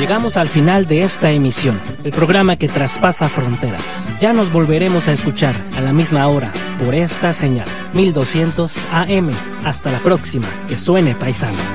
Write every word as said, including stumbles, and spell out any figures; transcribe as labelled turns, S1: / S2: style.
S1: llegamos al final de esta emisión, el programa que traspasa fronteras. Ya nos volveremos a escuchar a la misma hora por esta señal, mil doscientos A M. Hasta la próxima, que suene paisano.